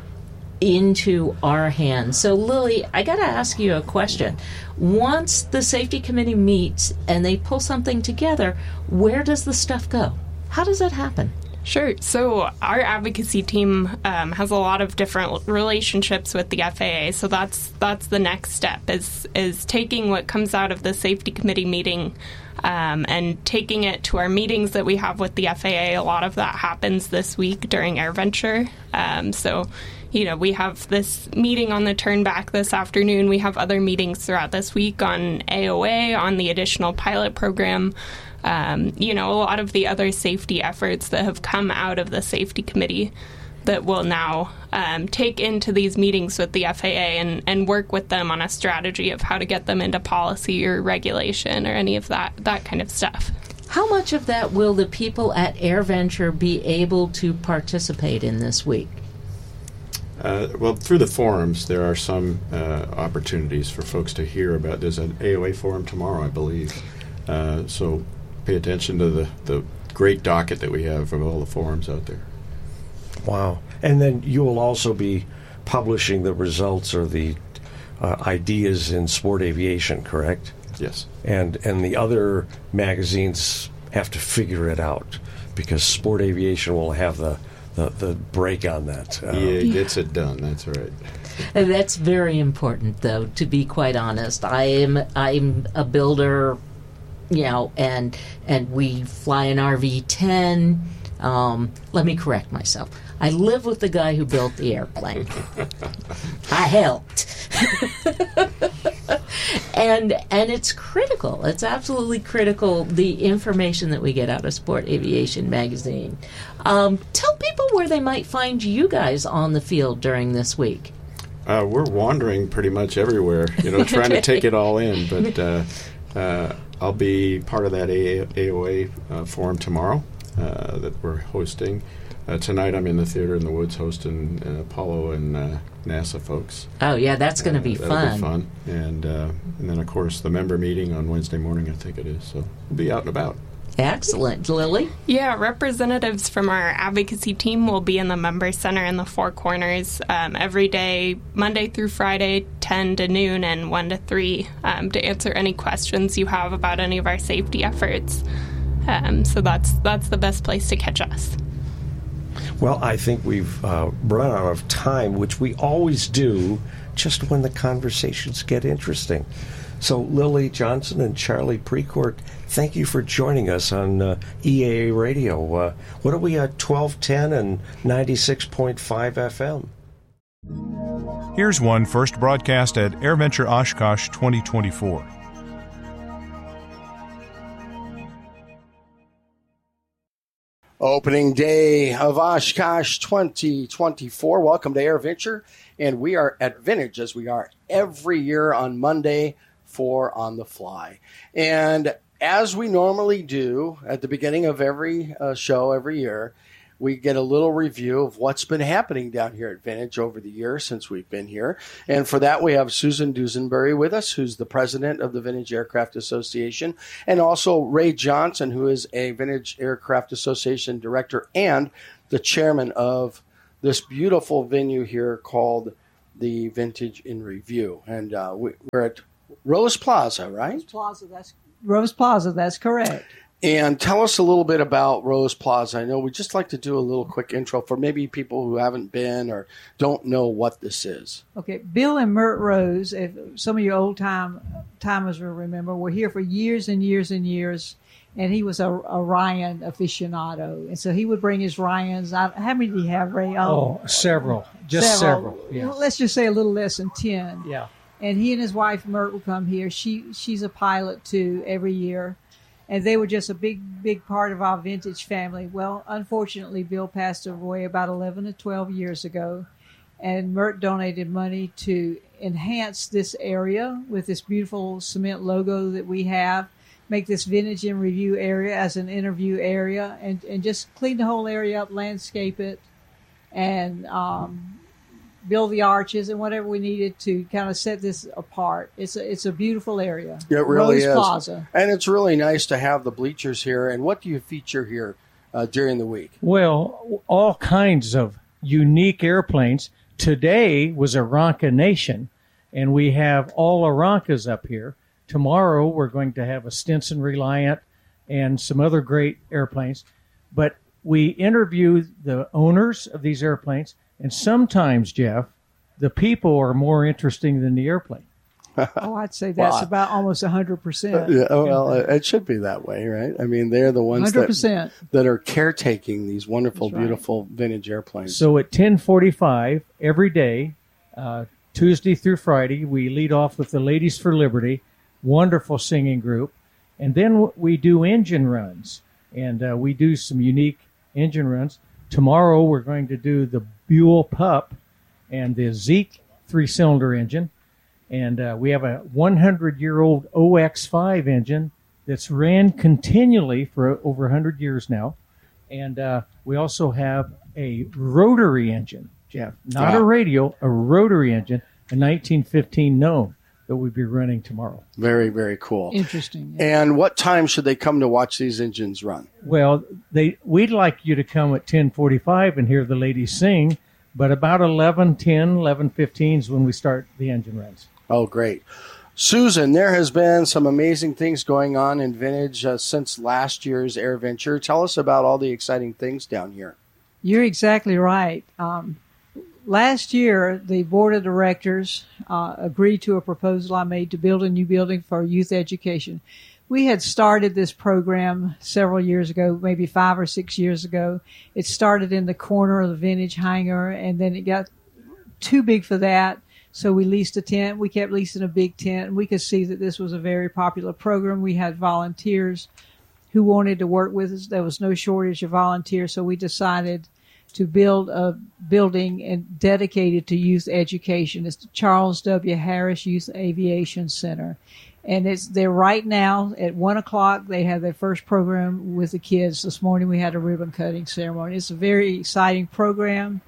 into our hands. So, Lily, I got to ask you a question. Once the safety committee meets and they pull something together, where does the stuff go? How does that happen? Sure. So our advocacy team um, has a lot of different relationships with the F A A. So that's that's the next step is is taking what comes out of the safety committee meeting um, and taking it to our meetings that we have with the F A A. A lot of that happens this week during AirVenture. Um, so, you know, we have this meeting on the turn back this afternoon. We have other meetings throughout this week on A O A, on the additional pilot program. Um, you know, a lot of the other safety efforts that have come out of the safety committee that will now um, take into these meetings with the F A A and, and work with them on a strategy of how to get them into policy or regulation or any of that, that kind of stuff. How much of that will the people at AirVenture be able to participate in this week? Uh, well, through the forums, there are some uh, opportunities for folks to hear about. There's an A O A forum tomorrow, I believe. Uh, so pay attention to the, the great docket that we have of all the forums out there. wow. And then you will also be publishing the results or the uh, ideas in Sport Aviation, correct? Yes. And and the other magazines have to figure it out because Sport Aviation will have the the, the break on that. Uh, Yeah, it gets it done. That's right. And that's very important, though, to be quite honest. I am I'm a builder, you know, and and we fly an R V ten. Um, let me correct myself. I live with the guy who built the airplane. I helped. and and it's critical. It's absolutely critical, the information that we get out of Sport Aviation Magazine. Um, tell people where they might find you guys on the field during this week. Uh, we're wandering pretty much everywhere, you know, trying to take it all in. But uh, uh, I'll be part of that A O A uh, forum tomorrow uh, that we're hosting. Uh, tonight I'm in the Theater in the Woods hosting uh, Apollo and uh, NASA folks. Oh, yeah, that's going to Uh, be that'll fun. be fun. And, uh, and then, of course, the member meeting on Wednesday morning, I think it is. So we'll be out and about. Excellent. Lily? Yeah, representatives from our advocacy team will be in the Member Center in the Four Corners um, every day, Monday through Friday, ten to noon and one to three, um, to answer any questions you have about any of our safety efforts. Um, so that's that's the best place to catch us. Well, I think we've uh, run out of time, which we always do just when the conversations get interesting. So, Lily Johnson and Charlie Precourt, thank you for joining us on uh, E A A Radio. Uh, what are we at, twelve ten and ninety-six point five F M? Here's one first broadcast at AirVenture Oshkosh twenty twenty-four. Opening day of Oshkosh twenty twenty-four. Welcome to AirVenture, and we are at Vintage as we are every year on Monday for On the Fly. And as we normally do at the beginning of every uh, show every year, we get a little review of what's been happening down here at Vintage over the years since we've been here. And for that, we have Susan Dusenberry with us, who's the president of the Vintage Aircraft Association, and also Ray Johnson, who is a Vintage Aircraft Association director and the chairman of this beautiful venue here called the Vintage in Review. And uh, we, we're at Rose Plaza, right? Rose Plaza, that's Rose Plaza, that's correct. And tell us a little bit about Rose Plaza. I know we'd just like to do a little quick intro for maybe people who haven't been or don't know what this is. Okay, Bill and Mert Rose, if some of you old time timers will remember, were here for years and years and years, and he was a, a Ryan aficionado. And so he would bring his Ryans. I, how many did he have, Ray? Oh, oh several. Just several. several yeah. Let's just say a little less than ten. Yeah. And he and his wife, Mert, would come here. She She's a pilot, too, every year. And they were just a big, big part of our Vintage family. Well, unfortunately, Bill passed away about eleven to twelve years ago. And Mert donated money to enhance this area with this beautiful cement logo that we have, make this Vintage in Review area as an interview area, and, and just clean the whole area up, landscape it, and um, build the arches and whatever we needed to kind of set this apart. It's a, it's a beautiful area. It really Rose is. Plaza. And it's really nice to have the bleachers here. And what do you feature here uh, during the week? Well, all kinds of unique airplanes. Today was Aranca Nation, and we have all Arancas up here. Tomorrow we're going to have a Stinson Reliant and some other great airplanes. But we interview the owners of these airplanes. And sometimes, Jeff, the people are more interesting than the airplane. Oh, I'd say that's well, about almost one hundred percent. Yeah, well, it should be that way, right? I mean, they're the ones that, that are caretaking these wonderful, right. beautiful vintage airplanes. So at ten forty-five every day, uh, Tuesday through Friday, we lead off with the Ladies for Liberty, wonderful singing group. And then we do engine runs, and uh, we do some unique engine runs. Tomorrow we're going to do the Buell Pup and the Zeke three-cylinder engine. And uh, we have a hundred-year-old O X five engine that's ran continually for over one hundred years now. And uh, we also have a rotary engine, Jeff. Not wow. a radial, a rotary engine, a nineteen fifteen Gnome that we'll be running tomorrow. Very, very cool. Interesting. Yeah. And what time should they come to watch these engines run? Well, they we'd like you to come at ten forty-five and hear the ladies sing, but about eleven ten, eleven fifteen is when we start the engine runs. Oh, great. Susan, there has been some amazing things going on in Vintage uh, since last year's AirVenture. Tell us about all the exciting things down here. You're exactly right. Um, last year, the board of directors uh, agreed to a proposal I made to build a new building for youth education. We had started this program several years ago, maybe five or six years ago. It started in the corner of the Vintage hangar, and then it got too big for that. So we leased a tent. We kept leasing a big tent, and we could see that this was a very popular program. We had volunteers who wanted to work with us. There was no shortage of volunteers, so we decided to build a building and dedicated to youth education. It's the Charles W. Harris Youth Aviation Center. And it's there right now at one o'clock. They have their first program with the kids. This morning we had a ribbon cutting ceremony. It's a very exciting program.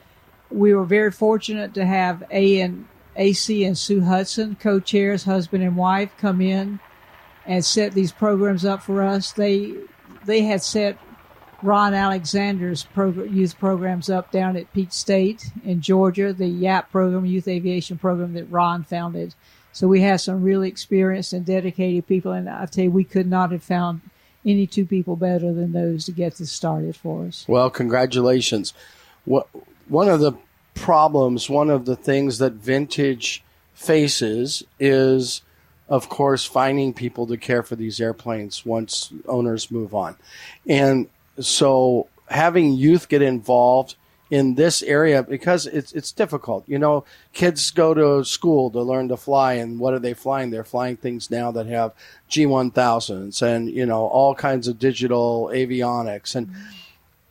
We were very fortunate to have A and A C and Sue Hudson, co-chairs, husband and wife, come in and set these programs up for us. They they had set Ron Alexander's progr- youth programs up down at Peach State in Georgia, the Y A P program, Youth Aviation program that Ron founded. So we have some really experienced and dedicated people, and I tell you, we could not have found any two people better than those to get this started for us. Well, congratulations. What One of the problems, one of the things that Vintage faces is, of course, finding people to care for these airplanes once owners move on. And so having youth get involved in this area, because it's it's difficult. You know, kids go to school to learn to fly, and what are they flying? They're flying things now that have G one thousands and, you know, all kinds of digital avionics. And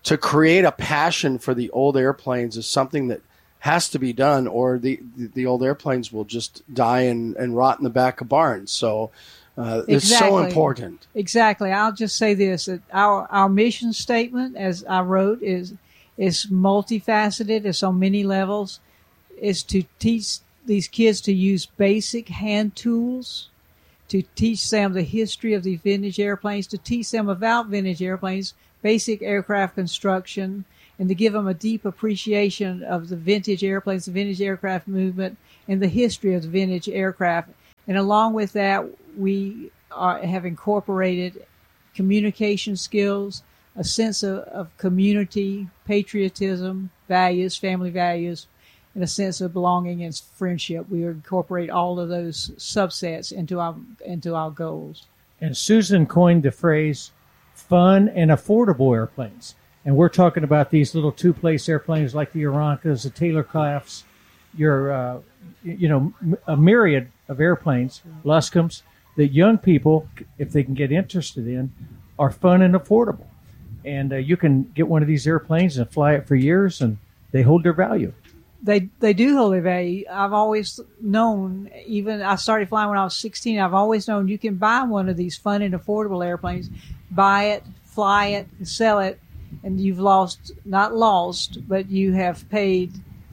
to create a passion for the old airplanes is something that has to be done, or the the old airplanes will just die and, and rot in the back of barns. So uh, it's Exactly. so important. Exactly. I'll just say this: that our our mission statement, as I wrote, is is multifaceted. It's on many levels. Is to teach these kids to use basic hand tools, to teach them the history of the vintage airplanes, to teach them about vintage airplanes, basic aircraft construction, and to give them a deep appreciation of the vintage airplanes, the vintage aircraft movement, and the history of the vintage aircraft. And along with that, we are, have incorporated communication skills, a sense of, of community, patriotism, values, family values, and a sense of belonging and friendship. We incorporate all of those subsets into our into our goals. And Susan coined the phrase fun and affordable airplanes. And we're talking about these little two-place airplanes like the Aroncas, the Taylor Crafts, your, uh, you know, a myriad of airplanes, Luscombs, that young people, if they can get interested in, are fun and affordable. And uh, you can get one of these airplanes and fly it for years, and they hold their value. They they do hold their value. I've always known, even I started flying when I was sixteen, I've always known you can buy one of these fun and affordable airplanes, buy it, fly it, and sell it, and you've lost, not lost, but you have paid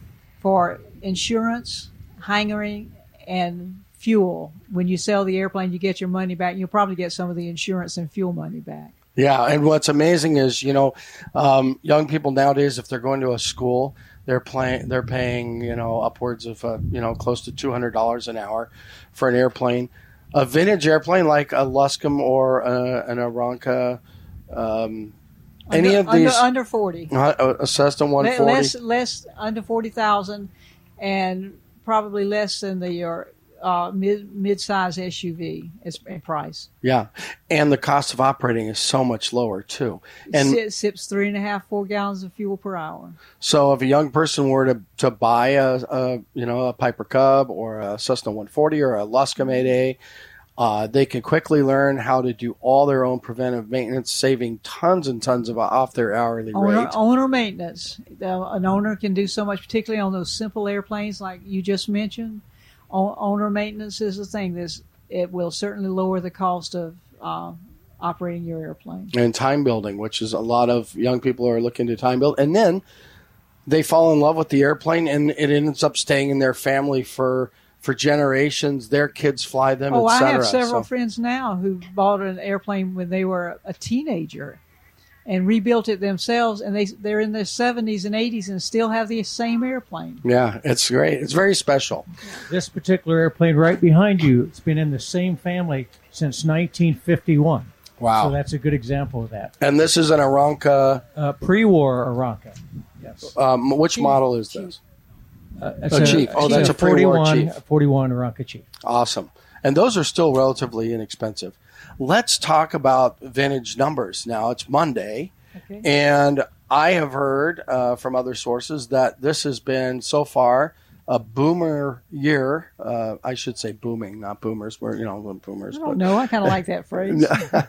for insurance, hangering, and fuel. When you sell the airplane, you get your money back. You'll probably get some of the insurance and fuel money back. Yeah, and what's amazing is, you know, um, young people nowadays, if they're going to a school, they're playing, they're paying, you know, upwards of, uh, you know, close to two hundred dollars an hour for an airplane. A vintage airplane like a Luscombe or uh, an Aronca, um, Under, any of under, these, under forty, uh, a Cessna one forty, less less under forty thousand, and probably less than the your uh, mid mid-size S U V is in price. yeah, and the cost of operating is so much lower too. And it sips three and a half, four gallons of fuel per hour. so, if a young person were to, to buy a, a you know a Piper Cub or a Cessna one forty or a Luscombe eight A, uh, they can quickly learn how to do all their own preventive maintenance, saving tons and tons of off their hourly Owner, rate. owner maintenance. Uh, an owner can do so much, particularly on those simple airplanes like you just mentioned. O- owner maintenance is the thing. This it will certainly lower the cost of uh, operating your airplane. And time building, which is a lot of young people are looking to time build, and then they fall in love with the airplane, and it ends up staying in their family for for generations. Their kids fly them, Oh, et I cetera. have several So- friends now who bought an airplane when they were a teenager and rebuilt it themselves, and they they're in their seventies and eighties and still have the same airplane. yeah, it's great. It's very special. This particular airplane right behind you, it's been in the same family since nineteen fifty-one. Wow. So that's a good example of that. And this is an Aronca. Uh, pre-war Aronca. Yes. Um, which model is this? Uh, A Chief. Oh, it's that's a pre-war forty-one, Chief. forty-one Aronca Chief. Awesome. And those are still relatively inexpensive. Let's talk about vintage numbers now. It's Monday. Okay. And I have heard uh, from other sources that this has been so far a boomer year. Uh, I should say booming, not boomers. We're, you know, we're boomers. I don't know. I kind of like that phrase.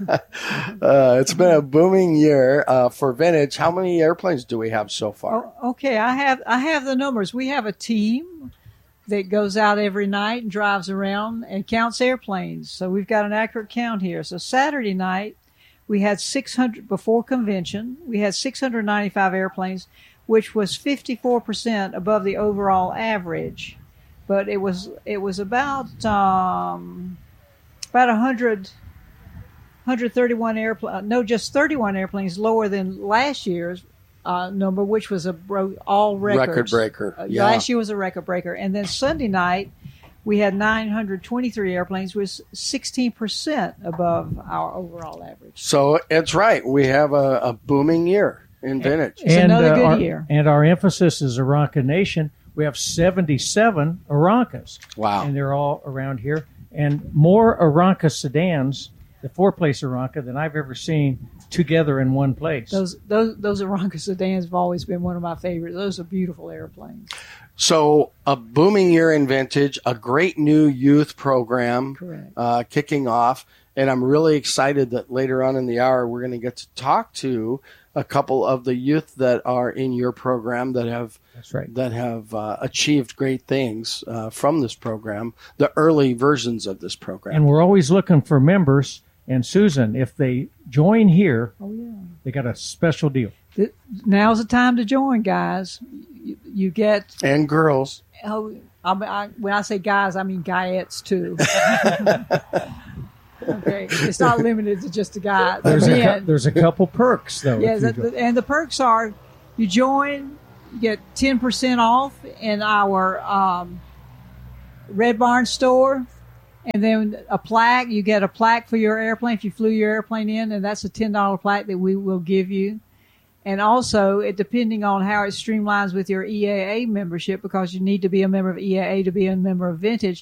uh, it's been a booming year uh, for vintage. How many airplanes do we have so far? Oh, okay, I have I have the numbers. We have a team that goes out every night and drives around and counts airplanes. So we've got an accurate count here. So Saturday night, we had six hundred, before convention, we had six hundred ninety-five airplanes, which was fifty-four percent above the overall average. But it was it was about um, about one hundred, one hundred thirty-one airplanes, no, just thirty-one airplanes lower than last year's uh, number, which was a bro- all records. Record breaker. Uh, Yeah. Last year was a record breaker. And then Sunday night, we had nine hundred twenty-three airplanes, which was sixteen percent above our overall average. So it's right. We have a, a booming year in vintage. It's another good our, year. And our emphasis is Aronca Nation. We have seventy-seven Aroncas. Wow. And they're all around here. And more Aronca sedans, the four-place Aronca, than I've ever seen together in one place. Those those those Aronca sedans have always been one of my favorites. Those are beautiful airplanes. So a booming year in vintage, a great new youth program Correct. uh, kicking off. And I'm really excited that later on in the hour, we're going to get to talk to a couple of the youth that are in your program that have That's right. that have uh, achieved great things uh, from this program, the early versions of this program. And we're always looking for members. And Susan, if they join here, Oh, yeah. they got a special deal. Th- Now's the time to join, guys. You, you get and girls. Oh, I, mean, I, when I say guys, I mean guyettes too. Okay, it's not limited to just a guy. There's a, Men. cou- there's a couple perks, though. Yeah, if you that, join. and the perks are you join, you get ten percent off in our um, Red Barn store, and then a plaque. You get a plaque for your airplane if you flew your airplane in, and that's a ten dollar plaque that we will give you. And also, it, depending on how it streamlines with your E A A membership, because you need to be a member of E A A to be a member of Vintage,